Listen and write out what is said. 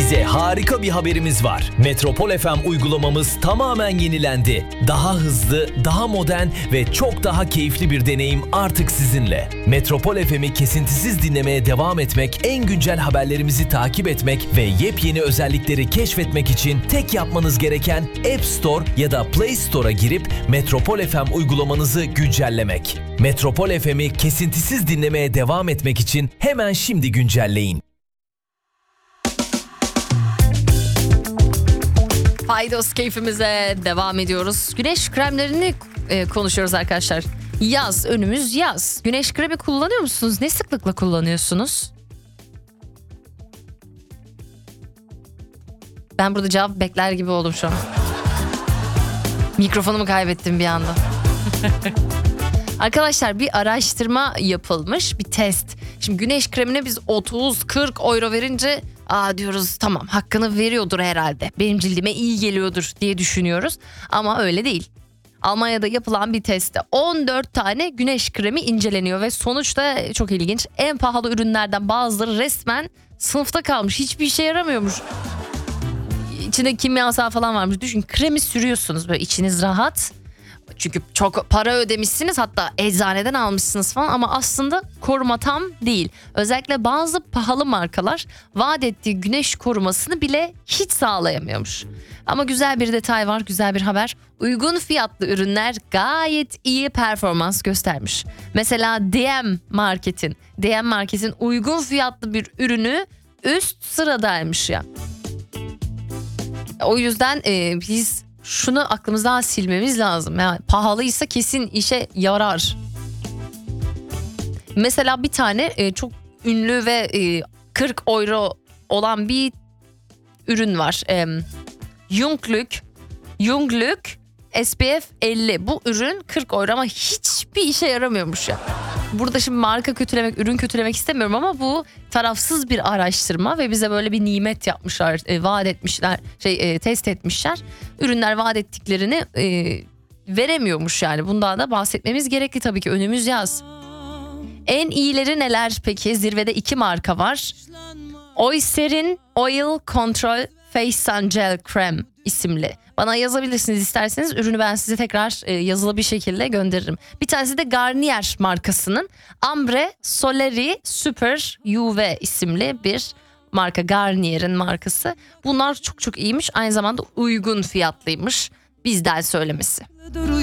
Size harika bir haberimiz var. Metropol FM uygulamamız tamamen yenilendi. Daha hızlı, daha modern ve çok daha keyifli bir deneyim artık sizinle. Metropol FM'i kesintisiz dinlemeye devam etmek, en güncel haberlerimizi takip etmek ve yepyeni özellikleri keşfetmek için tek yapmanız gereken App Store ya da Play Store'a girip Metropol FM uygulamanızı güncellemek. Metropol FM'i kesintisiz dinlemeye devam etmek için hemen şimdi güncelleyin. Faydos keyfimize devam ediyoruz. Güneş kremlerini konuşuyoruz arkadaşlar. Yaz, önümüz yaz. Güneş kremi kullanıyor musunuz? Ne sıklıkla kullanıyorsunuz? Ben burada cevap bekler gibi oldum şu an. Mikrofonumu kaybettim bir anda. Arkadaşlar bir araştırma yapılmış, bir test. Şimdi güneş kremine biz 30-40 euro verince diyoruz tamam hakkını veriyordur herhalde. Benim cildime iyi geliyordur diye düşünüyoruz. Ama öyle değil. Almanya'da yapılan bir testte 14 tane güneş kremi inceleniyor ve sonuçta çok ilginç. En pahalı ürünlerden bazıları resmen sınıfta kalmış. Hiçbir işe yaramıyormuş. İçinde kimyasal falan varmış. Düşün, kremi sürüyorsunuz böyle, içiniz rahat. Çünkü çok para ödemişsiniz, hatta eczaneden almışsınız falan ama aslında koruma tam değil. Özellikle bazı pahalı markalar vaat ettiği güneş korumasını bile hiç sağlayamıyormuş. Ama güzel bir detay var, güzel bir haber. Uygun fiyatlı ürünler gayet iyi performans göstermiş. Mesela DM Market'in uygun fiyatlı bir ürünü üst sıradaymış ya. O yüzden biz şunu aklımızdan silmemiz lazım. Yani pahalıysa kesin işe yarar. Mesela bir tane çok ünlü ve 40 euro olan bir ürün var. Yongluk SPF 50. Bu ürün 40 euro ama hiçbir işe yaramıyormuş ya. Burada şimdi marka kötülemek, ürün kötülemek istemiyorum ama bu tarafsız bir araştırma ve bize böyle bir nimet yapmışlar, vaat etmişler, test etmişler. Ürünler vaat ettiklerini veremiyormuş yani. Bundan da bahsetmemiz gerekli tabii ki, önümüz yaz. En iyileri neler peki? Zirvede 2 marka var. Oyster'in Oil Control Face Sun Gel Krem isimli. Bana yazabilirsiniz isterseniz, ürünü ben size tekrar yazılı bir şekilde gönderirim. Bir tanesi de Garnier markasının Ambre Soleri Super UV isimli bir marka, Garnier'in markası. Bunlar çok çok iyiymiş, aynı zamanda uygun fiyatlıymış, bizden söylemesi.